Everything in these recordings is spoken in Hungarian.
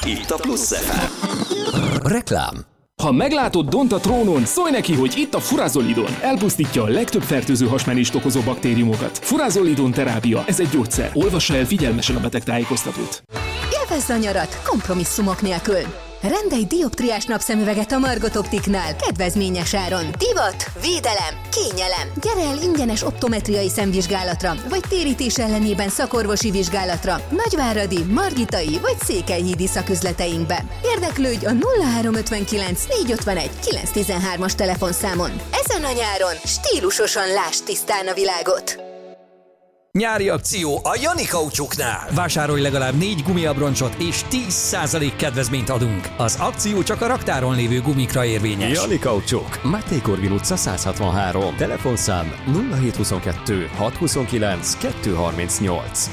Itt a Plusz FM. Reklám. Ha meglátod Dont a trónon, szólj neki, hogy itt a Furazolidon. Elpusztítja a legtöbb fertőző hasmenést okozó baktériumokat. Furazolidon terápia, ez egy gyógyszer. Olvassa el figyelmesen a betegtájékoztatót. Élvezd a nyarat kompromisszumok nélkül. Rendelj dioptriás napszemüveget a Margot Optiknál kedvezményes áron. Divat, védelem, kényelem. Gyere el ingyenes optometriai szemvizsgálatra, vagy térítés ellenében szakorvosi vizsgálatra Nagyváradi, Margitai vagy Székelyhídi szaküzleteinkbe. Érdeklődj a 0359 451 913-as telefonszámon. Ezen a nyáron stílusosan lásd tisztán a világot. Nyári akció a Jani Kaucsuknál. Vásárolj legalább 4 gumiabroncsot és 10% kedvezményt adunk. Az akció csak a raktáron lévő gumikra érvényes. Jani Kaucsuk, Máté Korvin utca 163. Telefonszám 0722 629 238.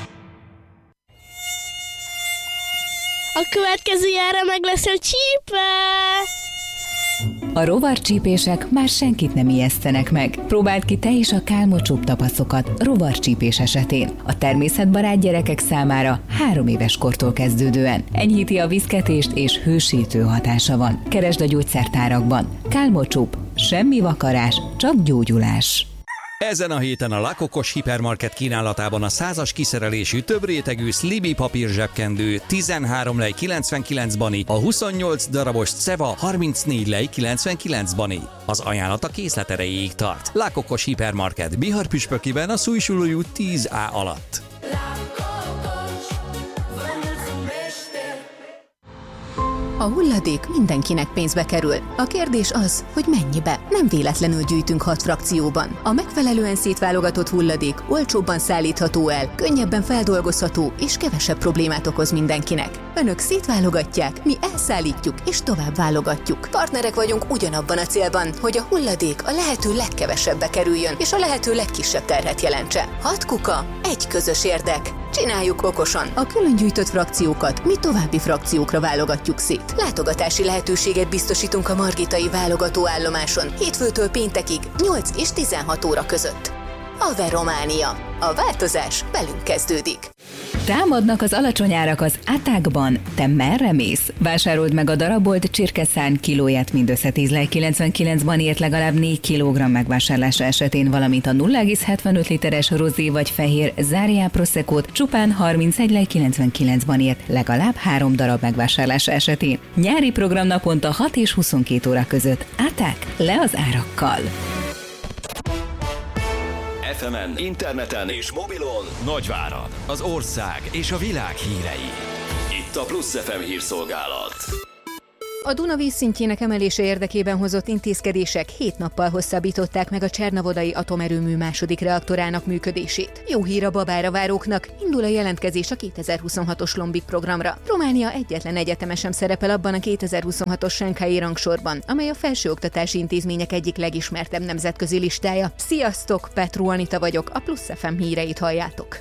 A következő jára meg lesz a csípe! A rovarcsípések már senkit nem ijesztenek meg. Próbáld ki te is a kálmocsúbb tapaszokat rovarcsípés esetén. A természetbarát gyerekek számára 3 éves kortól kezdődően. Enyhíti a viszketést és hősítő hatása van. Keresd a gyógyszertárakban. Kálmocsúbb, semmi vakarás, csak gyógyulás. Ezen a héten a Lakokos Hipermarket kínálatában a 100-as kiszerelésű több rétegű Sliby papír zsebkendő 13 lej 99 bani, a 28 darabos Ceva 34 lej 99 bani. Az ajánlat a készlet erejéig tart. Lakokos Hipermarket Bihar-Püspökiben a Szújsuló út 10A alatt. A hulladék mindenkinek pénzbe kerül. A kérdés az, hogy mennyibe. Nem véletlenül gyűjtünk 6 frakcióban. A megfelelően szétválogatott hulladék olcsóbban szállítható el, könnyebben feldolgozható és kevesebb problémát okoz mindenkinek. Önök szétválogatják, mi elszállítjuk és tovább válogatjuk. Partnerek vagyunk ugyanabban a célban, hogy a hulladék a lehető legkevesebbe kerüljön és a lehető legkisebb terhet jelentse. 6 kuka, egy közös érdek. Csináljuk okosan. A külön gyűjtött frakciókat mi további frakciókra válogatjuk szét. Látogatási lehetőséget biztosítunk a Margitai válogatóállomáson hétfőtől péntekig 8 és 16 óra között. Aver Románia. A változás velünk kezdődik. Támadnak az alacsony árak az Attackban. Te merre mész? Vásárold meg a darabolt csirkeszárny kilóját mindössze 10 lej 99-ban ért legalább 4 kg megvásárlása esetén, valamint a 0,75 literes rozé vagy fehér Záriá Proseccót csupán 31 lej 99-ban ért legalább 3 darab megvásárlása esetén. Nyári program naponta 6 és 22 óra között. Attack, le az árakkal! FM-en, interneten és mobilon Nagyvárad, az ország és a világ hírei. Itt a Plusz FM hírszolgálat. A Duna vízszintjének emelése érdekében hozott intézkedések 7 nappal hosszabbították meg a Csernavodai atomerőmű második reaktorának működését. Jó hír a babára váróknak, indul a jelentkezés a 2026-os Lombik programra. Románia egyetlen egyeteme sem szerepel abban a 2026-os Shanghai rangsorban, amely a felsőoktatási intézmények egyik legismertebb nemzetközi listája. Sziasztok, Petru Anita vagyok, a Plusz FM híreit halljátok.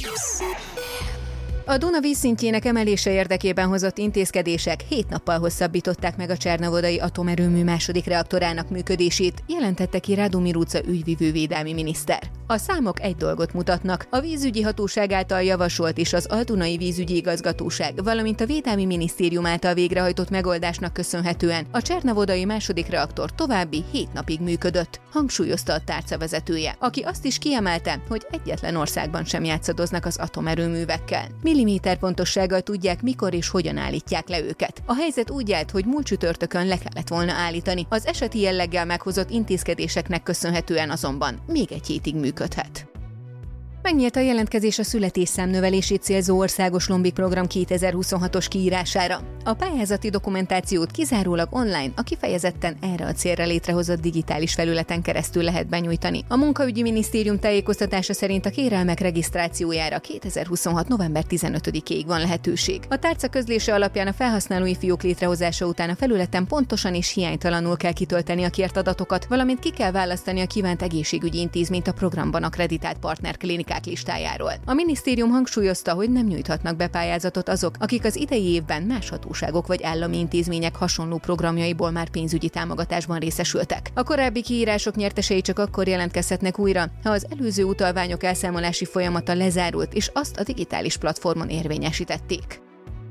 A Duna vízszintjének emelése érdekében hozott intézkedések 7 nappal hosszabbították meg a Csernavodai atomerőmű második reaktorának működését, jelentette ki Radomir Uca ügyvivő védelmi miniszter. A számok egy dolgot mutatnak, a vízügyi hatóság által javasolt és az Al-Dunai vízügyi igazgatóság, valamint a Védelmi Minisztérium által végrehajtott megoldásnak köszönhetően a Csernavodai második reaktor további 7 napig működött, hangsúlyozta a tárca vezetője, aki azt is kiemelte, hogy egyetlen országban sem játszadoznak az atomerőművekkel. Milliméter pontossággal tudják, mikor és hogyan állítják le őket. A helyzet úgy állt, hogy múlt csütörtökön le kellett volna állítani, az eseti jelleggel meghozott intézkedéseknek köszönhetően azonban még egy hétig működhet. Megnyílt a jelentkezés a születésszám növelését célzó országos Lombik program 2026-os kiírására. A pályázati dokumentációt kizárólag online, a kifejezetten erre a célra létrehozott digitális felületen keresztül lehet benyújtani. A Munkaügyi Minisztérium tájékoztatása szerint a kérelmek regisztrációjára 2026. november 15-ig van lehetőség. A tárca közlése alapján a felhasználói fiók létrehozása után a felületen pontosan és hiánytalanul kell kitölteni a kért adatokat, valamint ki kell választani a kívánt egészségügyi intézményt a programban akkreditált partnerklinikák listájáról. A minisztérium hangsúlyozta, hogy nem nyújthatnak be pályázatot azok, akik az idei évben más hatóságok vagy állami intézmények hasonló programjaiból már pénzügyi támogatásban részesültek. A korábbi kiírások nyertesei csak akkor jelentkezhetnek újra, ha az előző utalványok elszámolási folyamata lezárult, és azt a digitális platformon érvényesítették.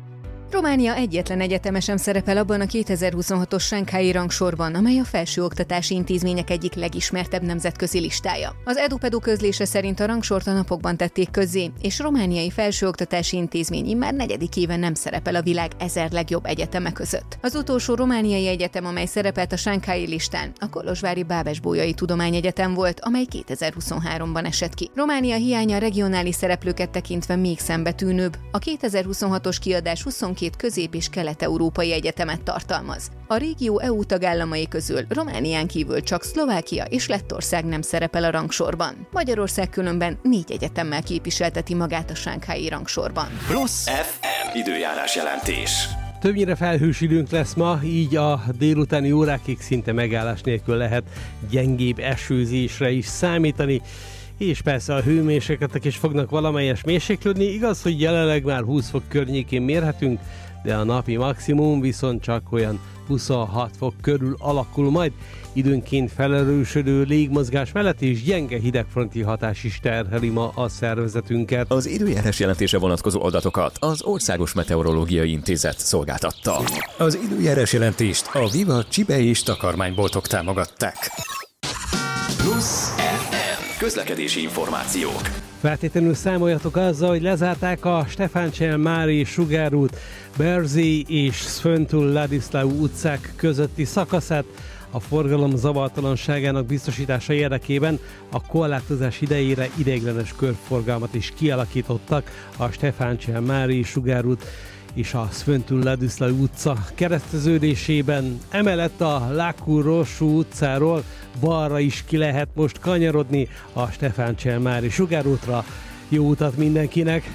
Románia egyetlen egyeteme sem szerepel abban a 2026-os Shanghai rangsorban, amely a felsőoktatási intézmények egyik legismertebb nemzetközi listája. Az EduPedu közlése szerint a rangsort a napokban tették közzé, és romániai felsőoktatási intézmény immár 4. éve nem szerepel a világ 1000 legjobb egyeteme között. Az utolsó romániai egyetem, amely szerepelt a Shanghai listán, a kolozsvári Bábes-Bolyai Tudományegyetem volt, amely 2023-ban esett ki. Románia hiánya a regionális szereplőket tekintve még szembetűnőbb. A 2026-os kiadás 22 közép- és kelet-európai egyetemet tartalmaz. A régió EU tagállamai közül Románián kívül csak Szlovákia és Lettország nem szerepel a rangsorban. Magyarország különben 4 egyetemmel képviselteti magát a Shanghai rangsorban. Plusz FM időjárás jelentés. Többnyire felhős időnk lesz ma, így a délutáni órákig szinte megállás nélkül lehet gyengébb esőzésre is számítani, és persze a hőmérsékletek is fognak valamelyes mérséklődni. Igaz, hogy jelenleg már 20 fok környékén mérhetünk, de a napi maximum viszont csak olyan 26 fok körül alakul majd. Időnként felerősödő légmozgás mellett és gyenge hidegfronti hatás is terheli ma a szervezetünket. Az időjárás jelentése vonatkozó adatokat az Országos Meteorológiai Intézet szolgáltatta. Az időjárás jelentést a Viva Csibe és takarmányboltok támogatták. Plusz FM közlekedési információk. Feltétlenül számoljatok azzal, hogy lezárták a Stefáncel-Mári Sugárút, Berzé és Szföntül Ladiszláu utcák közötti szakaszát a forgalom zavartalanságának biztosítása érdekében. A korlátozás idejére ideiglenes körforgalmat is kialakítottak a Stefáncel-Mári Sugárút és a Szföntül Ladiszláu utca kereszteződésében. Emellett a Lákú-Rossú utcáról balra is ki lehet most kanyarodni a Stefáncel-Mári Sugárútra. Jó utat mindenkinek!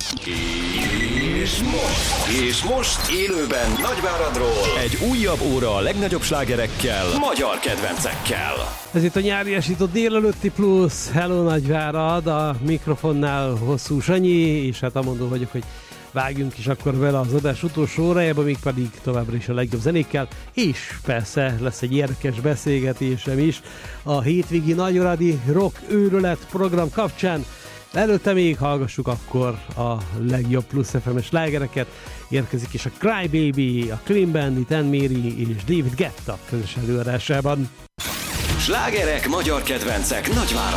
És most élőben Nagyváradról egy újabb óra a legnagyobb slágerekkel, magyar kedvencekkel. Ez itt a nyári esítő délelőtti plusz. Hello Nagyvárad, a mikrofonnál Hosszú Sanyi, és hát amondó vagyok, hogy vágjunk is akkor vele az adás utolsó órájába, még pedig továbbra is a legjobb zenékkel, és persze lesz egy érdekes beszélgetésem is a hétvégi nagyoradi rock őrület program kapcsán. Előtte még hallgassuk akkor a legjobb Plusz FM-es slágereket. Érkezik is a Cry Baby, a Clean Bandit, Anne Mary és David Guetta közös előadásában. Slágerek, magyar kedvencek Nagyváradon.